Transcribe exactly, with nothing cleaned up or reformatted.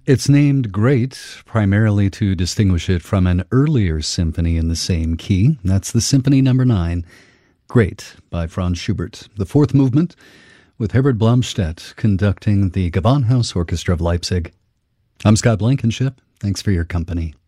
It's named Great primarily to distinguish it from an earlier symphony in the same key. That's the Symphony Number nine, Great, by Franz Schubert. The fourth movement, with Herbert Blomstedt conducting the Gewandhaus Orchestra of Leipzig. I'm Scott Blankenship. Thanks for your company.